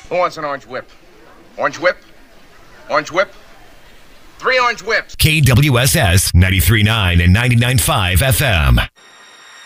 Who wants an orange whip? Orange whip? Orange whip? 3 orange whips. KWSS 93.9 and 99.5 FM.